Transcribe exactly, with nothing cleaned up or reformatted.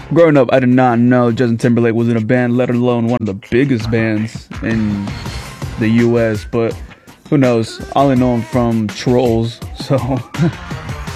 Growing up, I did not know Justin Timberlake was in a band, let alone one of the biggest bands in the U S. But who knows? I only know him from Trolls, so